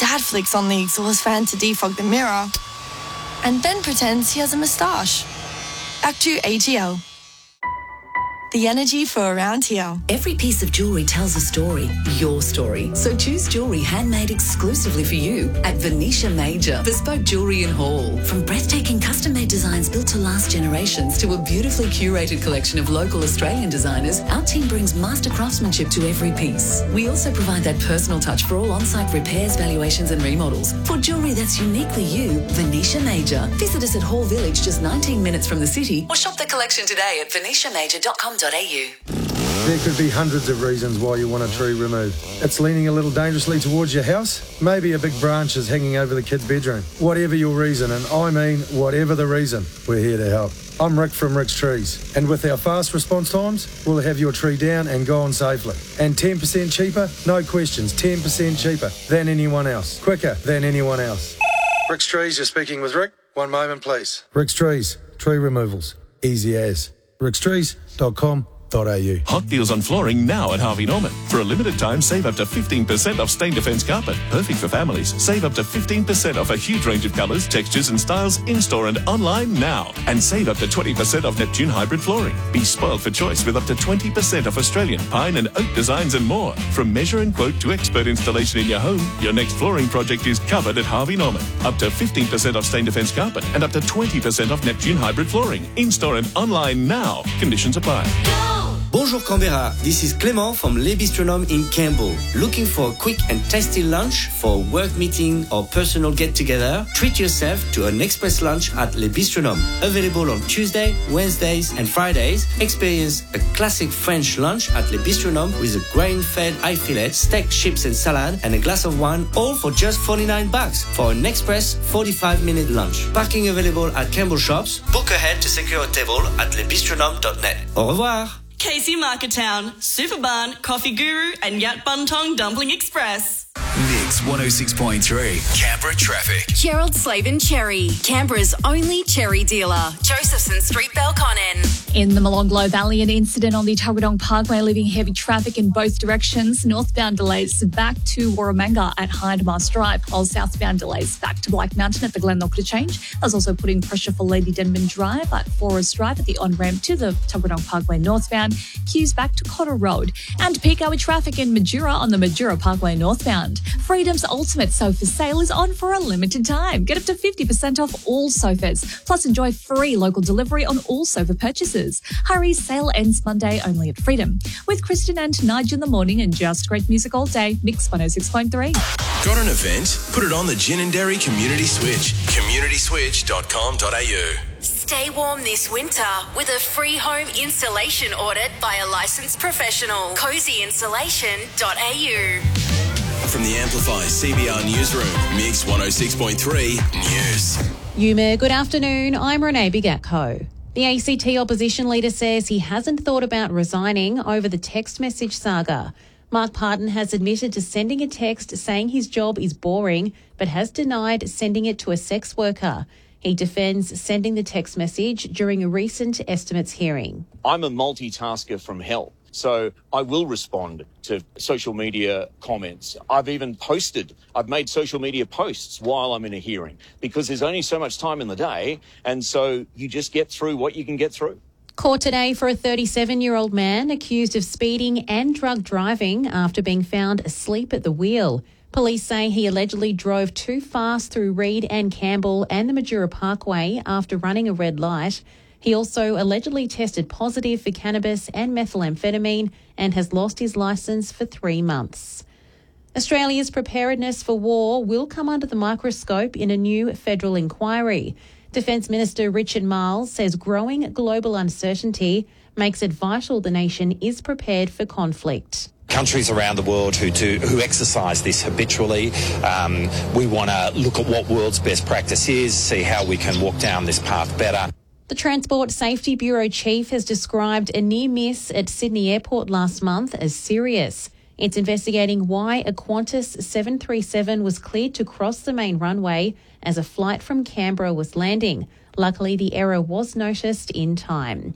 Dad flicks on the exhaust fan to defog the mirror and then pretends he has a moustache. Back to AGL. The energy for around here. Every piece of jewellery tells a story, your story. So choose jewellery handmade exclusively for you at Venetia Major, bespoke jewellery in Hall. From breathtaking custom-made designs built to last generations to a beautifully curated collection of local Australian designers, our team brings master craftsmanship to every piece. We also provide that personal touch for all on-site repairs, valuations and remodels. For jewellery that's uniquely you, Venetia Major. Visit us at Hall Village, just 19 minutes from the city, or shop the collection today at venetiamajor.com.au. There could be hundreds of reasons why you want a tree removed. It's leaning a little dangerously towards your house. Maybe a big branch is hanging over the kid's bedroom. Whatever your reason, and I mean whatever the reason, we're here to help. I'm Rick from Rick's Trees, and with our fast response times, we'll have your tree down and gone safely. And 10% cheaper? No questions, 10% cheaper than anyone else. Quicker than anyone else. Rick's Trees, you're speaking with Rick. One moment, please. Rick's Trees, tree removals. Easy as. rickstrees.com.au. Hot deals on flooring now at Harvey Norman. For a limited time, save up to 15% off stain defense carpet. Perfect for families. Save up to 15% off a huge range of colours, textures and styles in-store and online now. And save up to 20% off Neptune hybrid flooring. Be spoiled for choice with up to 20% off Australian pine and oak designs and more. From measure and quote to expert installation in your home, your next flooring project is covered at Harvey Norman. Up to 15% off stain defense carpet and up to 20% off Neptune hybrid flooring. In-store and online now. Conditions apply. Bonjour Canberra, this is Clément from Le Bistronome in Campbell. Looking for a quick and tasty lunch for a work meeting or personal get-together? Treat yourself to an express lunch at Le Bistronome. Available on Tuesday, Wednesdays and Fridays. Experience a classic French lunch at Le Bistronome with a grain-fed eye fillet, steak, chips and salad and a glass of wine, all for just $49 for an express 45-minute lunch. Parking available at Campbell shops. Book ahead to secure a table at lebistronome.net. Au revoir. Casey Marketown, Superbarn, Coffee Guru and Yat Buntong Dumpling Express. Mix 106.3, Canberra traffic. Gerald Slavin Cherry, Canberra's only cherry dealer. Josephson Street, Belconnen. In the Molonglo Valley, an incident on the Tuggeranong Parkway leaving heavy traffic in both directions. Northbound delays back to Warramanga at Hyndemast Drive, while southbound delays back to Black Mountain at the Glenlockwood Change. That's also putting pressure for Lady Denman Drive at Forest Drive at the on-ramp to the Tuggeranong Parkway northbound. Queues back to Cotter Road. And peak hour traffic in Majura on the Majura Parkway northbound. Freedom's ultimate sofa sale is on for a limited time. Get up to 50% off all sofas. Plus enjoy free local delivery on all sofa purchases. Hurry, sale ends Monday only at Freedom. With Kristen and Nigel in the morning and just great music all day. Mix 106.3. Got an event? Put it on the Gin and Dairy Community Switch. communityswitch.com.au. Stay warm this winter with a free home installation audit by a licensed professional. cozyinsulation.au. From the Amplify CBR Newsroom, Mix 106.3 News. Yuma, good afternoon. I'm Renee Bigatko. The ACT opposition leader says he hasn't thought about resigning over the text message saga. Mark Parton has admitted to sending a text saying his job is boring, but has denied sending it to a sex worker. He defends sending the text message during a recent estimates hearing. I'm a multitasker from hell, so I will respond to social media comments. I've made social media posts while I'm in a hearing because there's only so much time in the day, and so you just get through what you can get through. Court today for a 37-year-old man accused of speeding and drug driving after being found asleep at the wheel. Police say he allegedly drove too fast through Reed and Campbell and the Majura Parkway after running a red light. He also allegedly tested positive for cannabis and methamphetamine and has lost his licence for 3 months. Australia's preparedness for war will come under the microscope in a new federal inquiry. Defence Minister Richard Marles says growing global uncertainty makes it vital the nation is prepared for conflict. Countries around the world who exercise this habitually. We want to look at what world's best practice is, see how we can walk down this path better. The Transport Safety Bureau Chief has described a near miss at Sydney Airport last month as serious. It's investigating why a Qantas 737 was cleared to cross the main runway as a flight from Canberra was landing. Luckily, the error was noticed in time.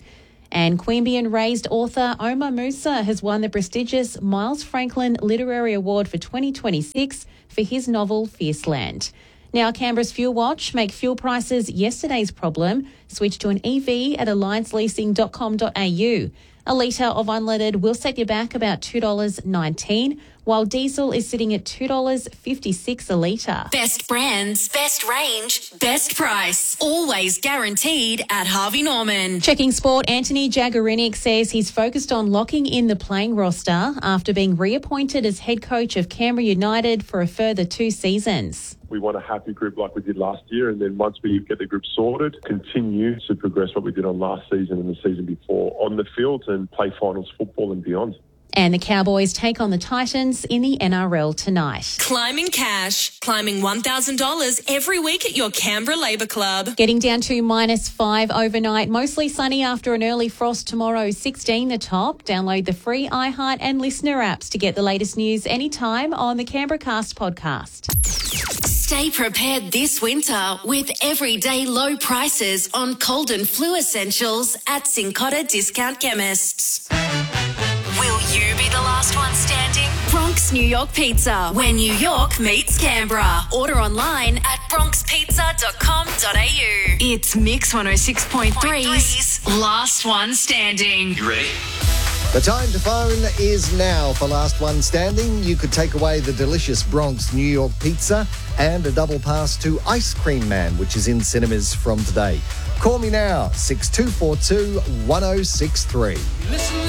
And Queanbeyan-raised author Omar Musa has won the prestigious Miles Franklin Literary Award for 2026 for his novel Fierceland. Now, Canberra's Fuel Watch make fuel prices yesterday's problem. Switch to an EV at allianceleasing.com.au. A litre of unleaded will set you back about $2.19, while diesel is sitting at $2.56 a litre. Best brands, best range, best price. Always guaranteed at Harvey Norman. Checking sport, Anthony Jagarinic says he's focused on locking in the playing roster after being reappointed as head coach of Canberra United for a further 2 seasons. We want a happy group like we did last year, and then once we get the group sorted, continue to progress what we did on last season and the season before on the field and play finals football and beyond. And the Cowboys take on the Titans in the NRL tonight. Climbing cash, climbing $1,000 every week at your Canberra Labour Club. Getting down to -5 overnight, mostly sunny after an early frost tomorrow, 16 the top. Download the free iHeart and Listener apps to get the latest news anytime on the Canberra Cast podcast. Stay prepared this winter with everyday low prices on cold and flu essentials at Cincotta Discount Chemists. Will you be the last one standing? Bronx New York Pizza, where New York meets Canberra. Order online at bronxpizza.com.au. It's Mix 106.3's Last One Standing. You ready? The time to phone is now for Last One Standing. You could take away the delicious Bronx New York pizza and a double pass to Ice Cream Man, which is in cinemas from today. Call me now, 6242 1063. Listen